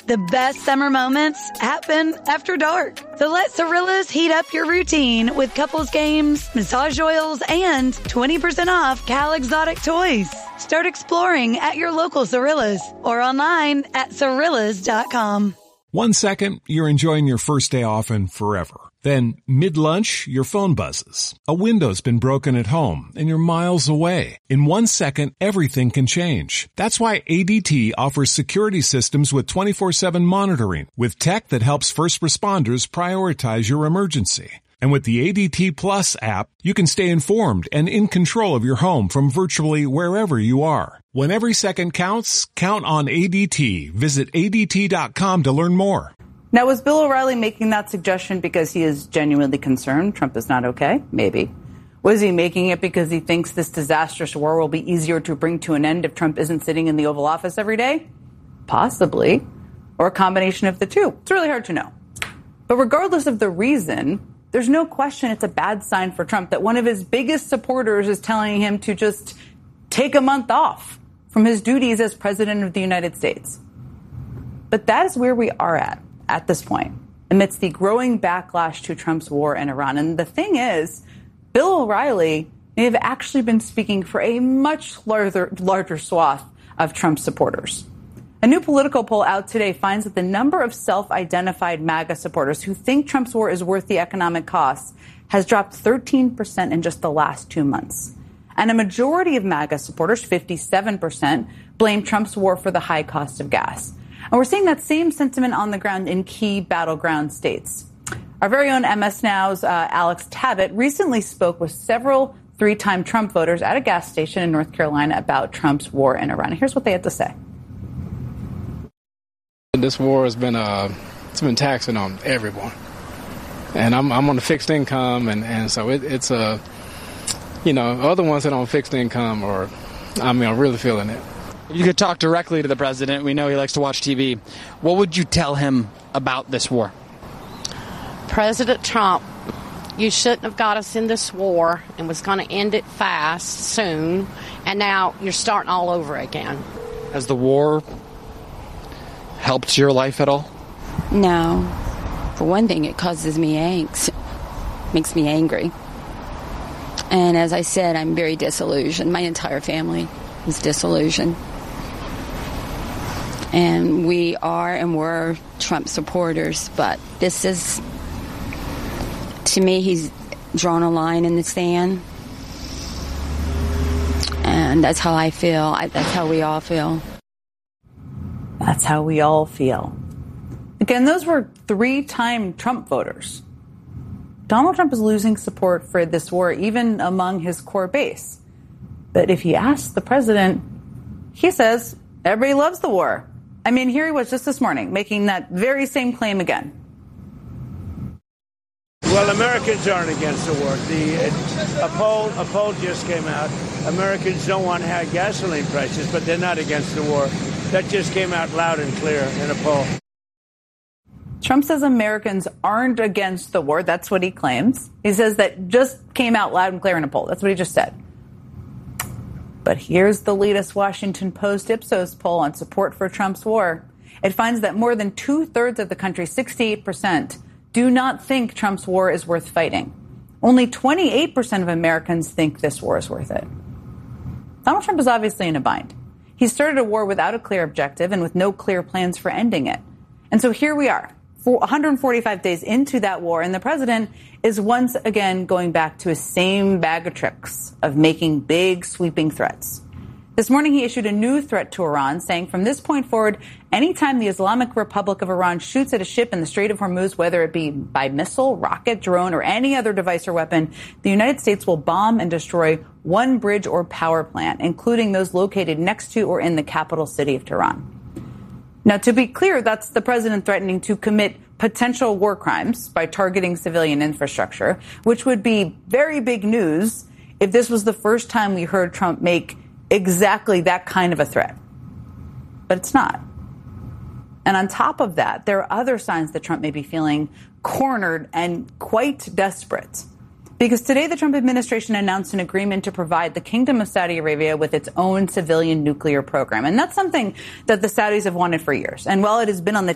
The best summer moments happen after dark. So let Cirillas heat up your routine with couples games, massage oils, and 20% off Cal Exotic toys. Start exploring at your local Cirillas or online at Cirillas.com. 1 second, you're enjoying your first day off and forever. Then, mid-lunch, your phone buzzes. A window's been broken at home, and you're miles away. In 1 second, everything can change. That's why ADT offers security systems with 24/7 monitoring, with tech that helps first responders prioritize your emergency. And with the ADT Plus app, you can stay informed and in control of your home from virtually wherever you are. When every second counts, count on ADT. Visit ADT.com to learn more. Now, was Bill O'Reilly making that suggestion because he is genuinely concerned Trump is not okay? Maybe. Was he making it because he thinks this disastrous war will be easier to bring to an end if Trump isn't sitting in the Oval Office every day? Possibly. Or a combination of the two. It's really hard to know. But regardless of the reason, there's no question it's a bad sign for Trump that one of his biggest supporters is telling him to just take a month off from his duties as president of the United States. But that is where we are at this point, amidst the growing backlash to Trump's war in Iran. And the thing is, Bill O'Reilly may have actually been speaking for a much larger swath of Trump supporters. A new Politico poll out today finds that the number of self-identified MAGA supporters who think Trump's war is worth the economic costs has dropped 13% in just the last 2 months. And a majority of MAGA supporters, 57%, blame Trump's war for the high cost of gas. And we're seeing that same sentiment on the ground in key battleground states. Our very own MS Now's Alex Tabbitt recently spoke with several three-time Trump voters at a gas station in North Carolina about Trump's war in Iran. Here's what they had to say. This war has been it's been taxing on everyone, and I'm on a fixed income, and so it's other ones that are on fixed income I'm really feeling it. You could talk directly to the president. We know he likes to watch TV. What would you tell him about this war? President Trump, you shouldn't have got us in this war and was going to end it fast, soon, and now you're starting all over again. Has the war helped your life at all? No. For one thing, it causes me angst. Makes me angry. And as I said, I'm very disillusioned. My entire family is disillusioned. And we are and were Trump supporters, but this is, to me, he's drawn a line in the sand. And that's how I feel. That's how we all feel. That's how we all feel. Again, those were three-time Trump voters. Donald Trump is losing support for this war, even among his core base. But if you ask the president, he says everybody loves the war. I mean, here he was just this morning making that very same claim again. Well, Americans aren't against the war. A poll just came out. Americans don't want high gasoline prices, but they're not against the war. That just came out loud and clear in a poll. Trump says Americans aren't against the war. That's what he claims. He says that just came out loud and clear in a poll. That's what he just said. But here's the latest Washington Post Ipsos poll on support for Trump's war. It finds that more than 2/3 of the country, 68%, do not think Trump's war is worth fighting. Only 28% of Americans think this war is worth it. Donald Trump is obviously in a bind. He started a war without a clear objective and with no clear plans for ending it. And so here we are, 145 days into that war, and the president is once again going back to his same bag of tricks of making big, sweeping threats. This morning, he issued a new threat to Iran, saying from this point forward, anytime the Islamic Republic of Iran shoots at a ship in the Strait of Hormuz, whether it be by missile, rocket, drone, or any other device or weapon, the United States will bomb and destroy one bridge or power plant, including those located next to or in the capital city of Tehran. Now, to be clear, that's the president threatening to commit potential war crimes by targeting civilian infrastructure, which would be very big news if this was the first time we heard Trump make exactly that kind of a threat. But it's not. And on top of that, there are other signs that Trump may be feeling cornered and quite desperate. Because today the Trump administration announced an agreement to provide the Kingdom of Saudi Arabia with its own civilian nuclear program. And that's something that the Saudis have wanted for years. And while it has been on the